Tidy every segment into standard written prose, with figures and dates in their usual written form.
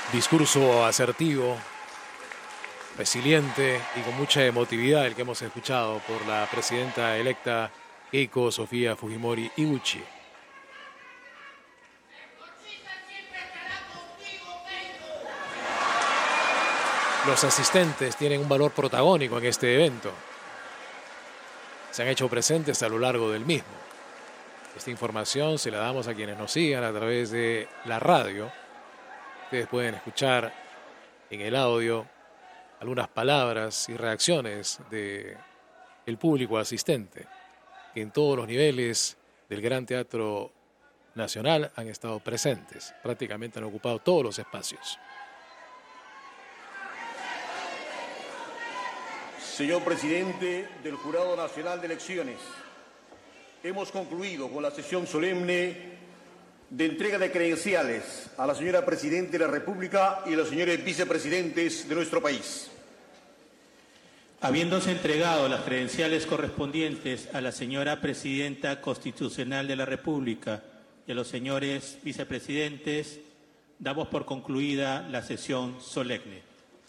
Discurso asertivo, resiliente y con mucha emotividad el que hemos escuchado por la presidenta electa Keiko Sofía Fujimori Iguchi. Los asistentes tienen un valor protagónico en este evento. Se han hecho presentes a lo largo del mismo. Esta información se la damos a quienes nos sigan a través de la radio. Ustedes pueden escuchar en el audio algunas palabras y reacciones del público asistente, que en todos los niveles del Gran Teatro Nacional han estado presentes. Prácticamente han ocupado todos los espacios. Señor presidente del Jurado Nacional de Elecciones, hemos concluido con la sesión solemne de entrega de credenciales a la señora Presidenta de la República y a los señores vicepresidentes de nuestro país. Habiéndose entregado las credenciales correspondientes a la señora Presidenta Constitucional de la República y a los señores vicepresidentes, damos por concluida la sesión solemne.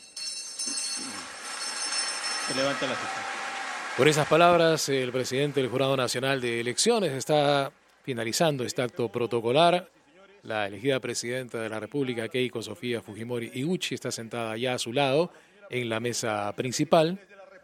Se levanta la sesión. Por esas palabras, el presidente del Jurado Nacional de Elecciones está finalizando este acto protocolar. La elegida presidenta de la República, Keiko Sofía Fujimori Iguchi, está sentada ya a su lado en la mesa principal.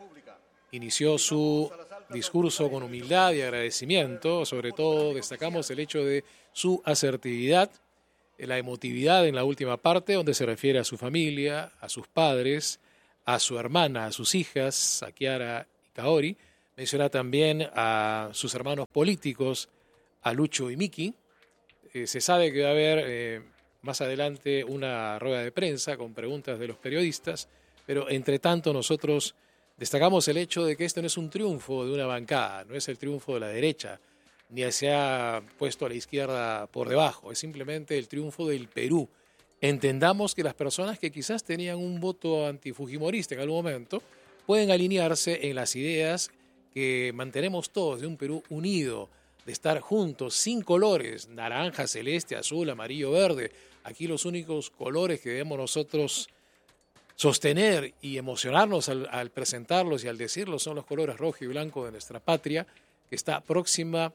Inició su discurso con humildad y agradecimiento. Sobre todo destacamos el hecho de su asertividad, la emotividad en la última parte, donde se refiere a su familia, a sus padres, a su hermana, a sus hijas, a Kiara y Kaori. Menciona también a sus hermanos políticos, a Lucho y Miki. Se sabe que va a haber más adelante una rueda de prensa con preguntas de los periodistas, pero entre tanto nosotros destacamos el hecho de que este no es un triunfo de una bancada, no es el triunfo de la derecha, ni se ha puesto a la izquierda por debajo, es simplemente el triunfo del Perú. Entendamos que las personas que quizás tenían un voto antifujimorista en algún momento pueden alinearse en las ideas que mantenemos todos de un Perú unido, de estar juntos, sin colores, naranja, celeste, azul, amarillo, verde. Aquí los únicos colores que debemos nosotros sostener y emocionarnos al presentarlos y al decirlos son los colores rojo y blanco de nuestra patria, que está próxima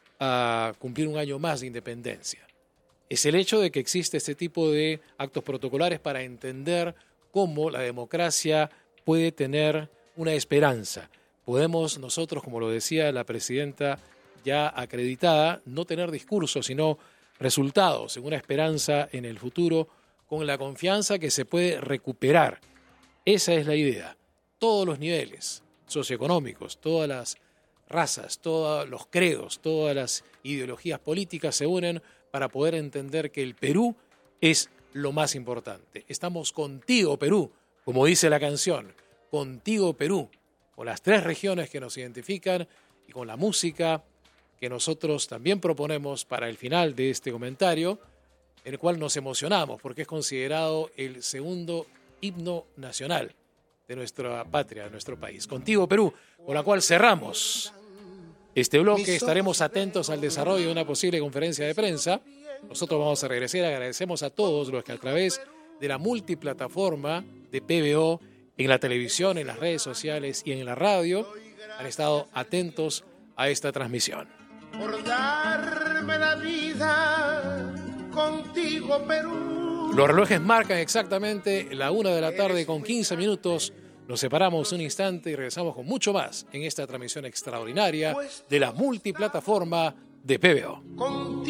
a cumplir un año más de independencia. Es el hecho de que existe este tipo de actos protocolares para entender cómo la democracia puede tener una esperanza. Podemos nosotros, como lo decía la presidenta ya acreditada, no tener discursos, sino resultados en una esperanza en el futuro, con la confianza que se puede recuperar. Esa es la idea. Todos los niveles socioeconómicos, todas las razas, todos los credos, todas las ideologías políticas se unen para poder entender que el Perú es lo más importante. Estamos contigo, Perú, como dice la canción, contigo, Perú, con las 3 regiones que nos identifican y con la música que nosotros también proponemos para el final de este comentario, en el cual nos emocionamos porque es considerado el segundo himno nacional de nuestra patria, de nuestro país. Contigo, Perú, con la cual cerramos este bloque. Estaremos atentos al desarrollo de una posible conferencia de prensa. Nosotros vamos a regresar. Agradecemos a todos los que a través de la multiplataforma de PBO, en la televisión, en las redes sociales y en la radio, han estado atentos a esta transmisión. Por darme la vida contigo, Perú. Los relojes marcan exactamente la 1:00 p.m. con 15 minutos. Nos separamos un instante y regresamos con mucho más en esta transmisión extraordinaria de la multiplataforma de PBO.